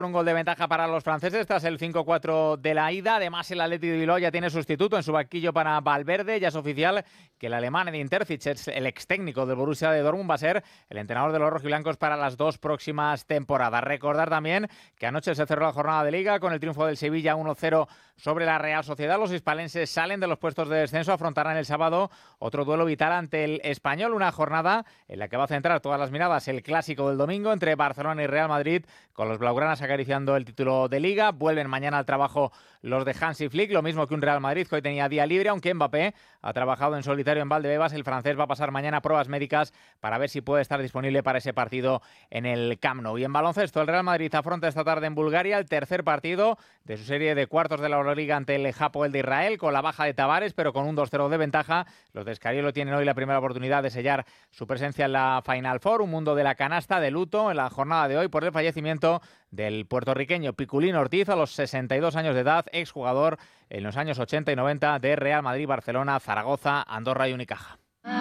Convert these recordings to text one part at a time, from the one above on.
Un gol de ventaja para los franceses tras el 5-4 de la ida. Además, el Athletic de Bilbao ya tiene sustituto en su banquillo para Valverde. Ya es oficial que el alemán Edin Terzic, el ex técnico del Borussia de Dortmund, va a ser el entrenador de los rojiblancos para las 2 próximas temporadas. Recordar también que anoche se cerró la jornada de Liga con el triunfo del Sevilla 1-0 sobre la Real Sociedad. Los hispalenses salen de los puestos de descenso, afrontarán el sábado otro duelo vital ante el Español. Una jornada en la que va a centrar todas las miradas el clásico del domingo entre Barcelona y Real Madrid, con los blaugranas acariciando el título de Liga. Vuelven mañana al trabajo los de Hansi Flick, lo mismo que un Real Madrid que hoy tenía día libre, aunque Mbappé ha trabajado en solitario en Valdebebas. El francés va a pasar mañana pruebas médicas para ver si puede estar disponible para ese partido en el Camp Nou. Y en baloncesto, el Real Madrid afronta esta tarde en Bulgaria el tercer partido de su serie de cuartos de la Euroliga ante el Hapoel de Israel, con la baja de Tavares, pero con un 2-0 de ventaja. Los de Escariolo tienen hoy la primera oportunidad de sellar su presencia en la Final Four. Un mundo de la canasta de luto en la jornada de hoy por el fallecimiento del puertorriqueño Piculín Ortiz a los 62 años de edad, exjugador en los años 80 y 90 de Real Madrid, Barcelona, Zaragoza, Andorra y Unicaja.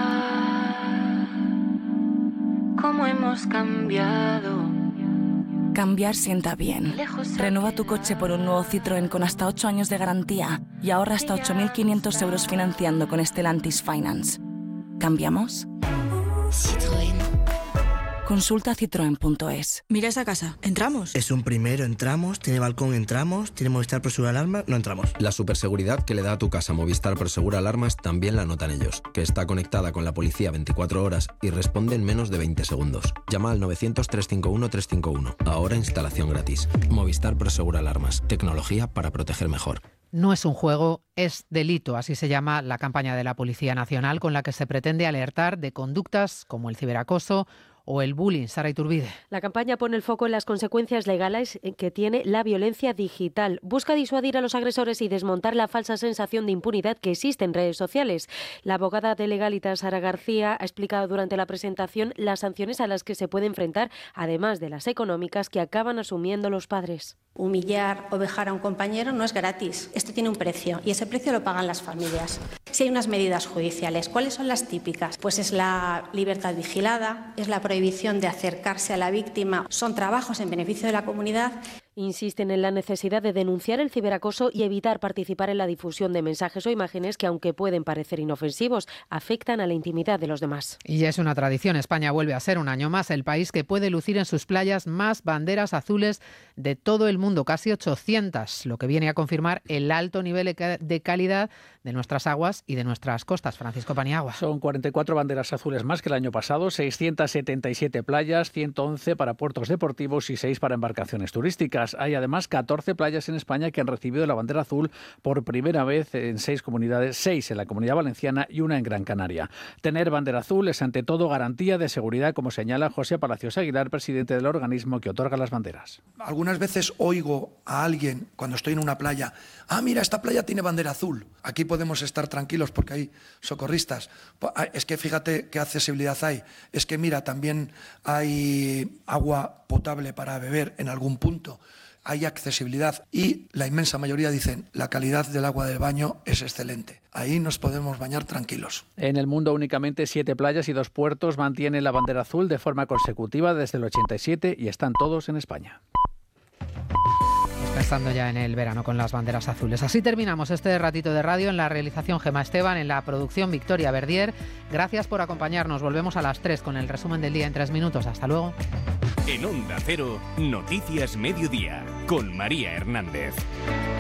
¿Cómo hemos cambiado? Cambiar sienta bien. Renueva tu coche por un nuevo Citroën con hasta 8 años de garantía y ahorra hasta 8.500 euros financiando con Stellantis Finance. ¿Cambiamos? Citroën. Consulta citroen.es. Mira esa casa. ¿Entramos? Es un primero, entramos. Tiene balcón, entramos. Tiene Movistar Prosegur Alarmas, no entramos. La superseguridad que le da a tu casa Movistar Prosegur Alarmas también la notan ellos, que está conectada con la policía 24 horas y responde en menos de 20 segundos. Llama al 900-351-351. Ahora instalación gratis. Movistar Prosegur Alarmas. Tecnología para proteger mejor. No es un juego, es delito, así se llama la campaña de la Policía Nacional con la que se pretende alertar de conductas como el ciberacoso o el bullying. Sara Iturbide. La campaña pone el foco en las consecuencias legales que tiene la violencia digital. Busca disuadir a los agresores y desmontar la falsa sensación de impunidad que existe en redes sociales. La abogada de Legalitas, Sara García, ha explicado durante la presentación las sanciones a las que se puede enfrentar, además de las económicas que acaban asumiendo los padres. Humillar o vejar a un compañero no es gratis. Esto tiene un precio y ese precio lo pagan las familias. Si hay unas medidas judiciales, ¿cuáles son las típicas? Pues es la libertad vigilada, es la prohibición de acercarse a la víctima, son trabajos en beneficio de la comunidad. Insisten en la necesidad de denunciar el ciberacoso y evitar participar en la difusión de mensajes o imágenes que, aunque pueden parecer inofensivos, afectan a la intimidad de los demás. Y ya es una tradición. España vuelve a ser un año más el país que puede lucir en sus playas más banderas azules de todo el mundo, casi 800, lo que viene a confirmar el alto nivel de calidad de nuestras aguas y de nuestras costas. Francisco Paniagua. Son 44 banderas azules más que el año pasado, 677 playas, 111 para puertos deportivos y 6 para embarcaciones turísticas. Hay además 14 playas en España que han recibido la bandera azul por primera vez en 6 comunidades, 6 en la Comunidad Valenciana y 1 en Gran Canaria. Tener bandera azul es ante todo garantía de seguridad, como señala José Palacios Aguilar, presidente del organismo que otorga las banderas. Algunas veces oigo a alguien cuando estoy en una playa: mira, esta playa tiene bandera azul. Aquí podemos estar tranquilos porque hay socorristas. Es que fíjate qué accesibilidad hay. Es que mira, también hay agua potable para beber en algún punto. Hay accesibilidad y la inmensa mayoría dicen la calidad del agua del baño es excelente. Ahí nos podemos bañar tranquilos. En el mundo únicamente 7 playas y 2 puertos mantienen la bandera azul de forma consecutiva desde el 87 y están todos en España. Pensando ya en el verano con las banderas azules. Así terminamos este ratito de radio. En la realización Gemma Esteban, en la producción Victoria Verdier. Gracias por acompañarnos. Volvemos a las 3 con el resumen del día en 3 minutos. Hasta luego. En Onda Cero, Noticias Mediodía, con María Hernández.